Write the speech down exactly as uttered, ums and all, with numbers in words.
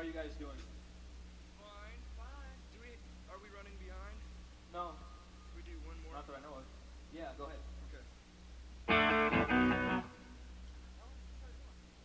are you guys doing? Fine. Fine. Do we? Are we running behind? No, We do one more. not that I know of. Yeah, go ahead.